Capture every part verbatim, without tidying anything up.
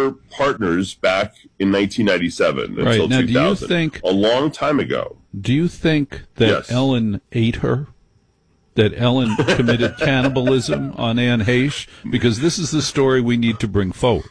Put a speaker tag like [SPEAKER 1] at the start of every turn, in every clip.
[SPEAKER 1] were partners back in nineteen ninety-seven
[SPEAKER 2] right.
[SPEAKER 1] until
[SPEAKER 2] now,
[SPEAKER 1] two thousand.
[SPEAKER 2] Do you think,
[SPEAKER 1] a long time ago.
[SPEAKER 2] Do you think that
[SPEAKER 1] yes.
[SPEAKER 2] Ellen ate her? That Ellen committed cannibalism on Anne Heche? Because this is the story we need to bring forward.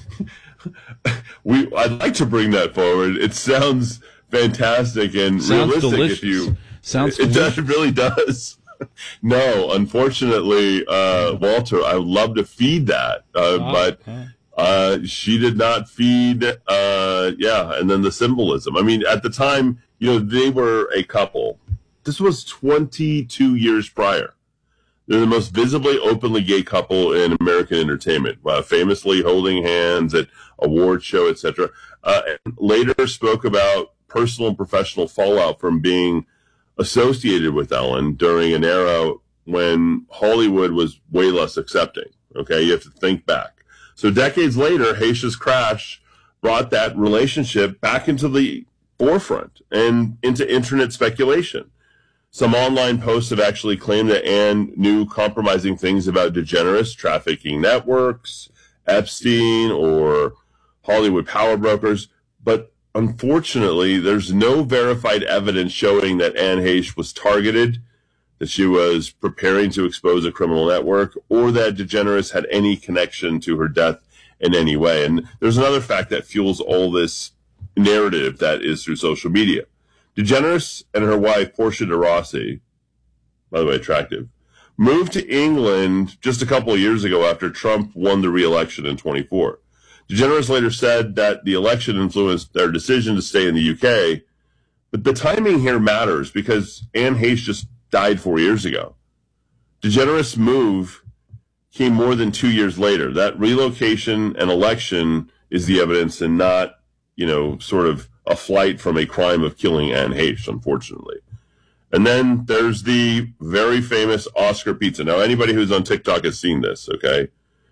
[SPEAKER 1] We, I'd like to bring that forward. It sounds fantastic and
[SPEAKER 2] sounds
[SPEAKER 1] realistic.
[SPEAKER 2] Delicious.
[SPEAKER 1] If you,
[SPEAKER 2] sounds
[SPEAKER 1] it,
[SPEAKER 2] delicious.
[SPEAKER 1] It really does. No, unfortunately, uh, Walter, I would love to feed that, uh,
[SPEAKER 2] ah,
[SPEAKER 1] but
[SPEAKER 2] ah.
[SPEAKER 1] Uh, she did not feed. Uh, yeah, and then the symbolism. I mean, at the time, you know, they were a couple. This was twenty-two years prior. They're the most visibly, openly gay couple in American entertainment, uh, famously holding hands at award show, et cetera. Uh, and later spoke about personal and professional fallout from being associated with Ellen during an era when Hollywood was way less accepting. Okay, you have to think back. So decades later, Heche's crash brought that relationship back into the forefront and into internet speculation. Some online posts have actually claimed that Anne knew compromising things about DeGeneres, trafficking networks, Epstein, or Hollywood power brokers. But unfortunately, there's no verified evidence showing that Anne Heche was targeted, that she was preparing to expose a criminal network, or that DeGeneres had any connection to her death in any way. And there's another fact that fuels all this narrative that is through social media. DeGeneres and her wife, Portia de Rossi, by the way, attractive, moved to England just a couple of years ago after Trump won the re-election in twenty-four. DeGeneres later said that the election influenced their decision to stay in the U K, but the timing here matters because Anne Heche just died four years ago. DeGeneres' move came more than two years later. That relocation and election is the evidence and not, you know, sort of a flight from a crime of killing Anne Heche, unfortunately. And then there's the very famous Oscar pizza. Now, anybody who's on TikTok has seen this, okay?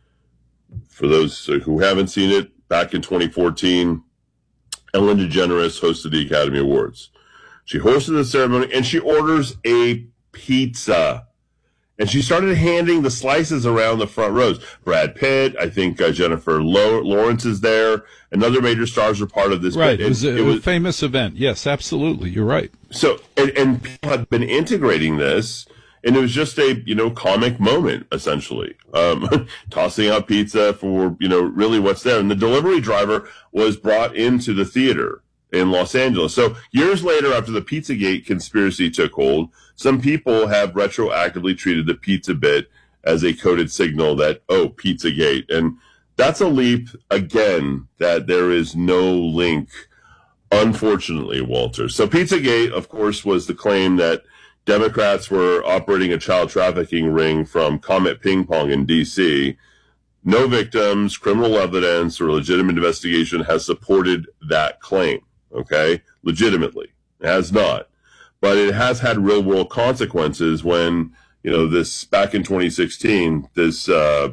[SPEAKER 1] For those who haven't seen it, back in twenty fourteen, Ellen DeGeneres hosted the Academy Awards. She hosted the ceremony, and she orders a pizza. And she started handing the slices around the front rows. Brad Pitt, I think uh, Jennifer Lawrence is there, and other major stars are part of this.
[SPEAKER 2] Right,
[SPEAKER 1] it,
[SPEAKER 2] it was a,
[SPEAKER 1] it was,
[SPEAKER 2] a famous event. Yes, absolutely, you're right.
[SPEAKER 1] So, and, and people have been integrating this, and it was just a, you know, comic moment, essentially. Um, tossing out pizza for, you know, really what's there. And the delivery driver was brought into the theater in Los Angeles. So years later, after the Pizzagate conspiracy took hold, some people have retroactively treated the pizza bit as a coded signal that, oh, Pizzagate. And that's a leap, again, that there is no link, unfortunately, Walter. So Pizzagate, of course, was the claim that Democrats were operating a child trafficking ring from Comet Ping Pong in D C. No victims, criminal evidence, or legitimate investigation has supported that claim. Okay, legitimately, it has not, but it has had real world consequences when, you know, this back in twenty sixteen, this uh,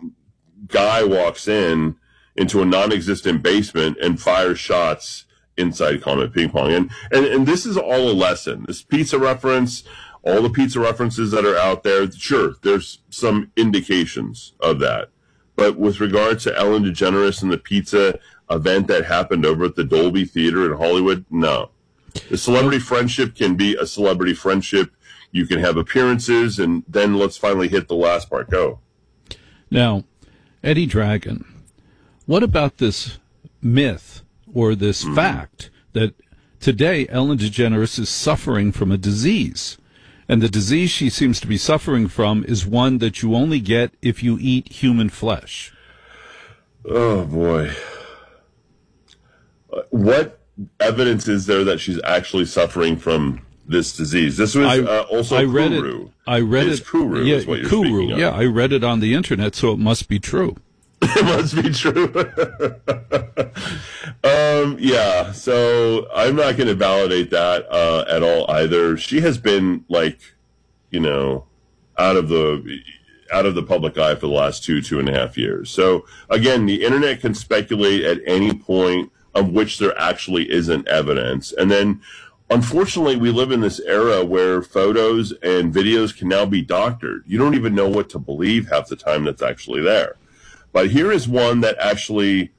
[SPEAKER 1] guy walks in into a non-existent basement and fires shots inside Comet Ping Pong, and and and this is all a lesson. This pizza reference, all the pizza references that are out there, sure, there's some indications of that, but with regard to Ellen DeGeneres and the pizza event that happened over at the Dolby Theater in Hollywood, no. The celebrity friendship can be a celebrity friendship. You can have appearances, and then let's finally hit the last part. Go.
[SPEAKER 2] Now, Eddie Dragon, what about this myth or this mm-hmm. fact that today Ellen DeGeneres is suffering from a disease? And the disease she seems to be suffering from is one that you only get if you eat human flesh.
[SPEAKER 1] Oh, boy. What evidence is there that she's actually suffering from this disease? This was
[SPEAKER 2] I,
[SPEAKER 1] uh, also
[SPEAKER 2] I read
[SPEAKER 1] Kuru.
[SPEAKER 2] It, I read
[SPEAKER 1] it's
[SPEAKER 2] it.
[SPEAKER 1] Kuru
[SPEAKER 2] yeah,
[SPEAKER 1] is what you're
[SPEAKER 2] Kuru,
[SPEAKER 1] speaking of.
[SPEAKER 2] Yeah, I read it on the internet, so it must be true.
[SPEAKER 1] It must be true. um, yeah, so I'm not going to validate that uh, at all either. She has been, like, you know, out of the out of the public eye for the last two, two and a half years. So, again, the internet can speculate at any point of which there actually isn't evidence. And then, unfortunately, we live in this era where photos and videos can now be doctored. You don't even know what to believe half the time that's actually there. But here is one that actually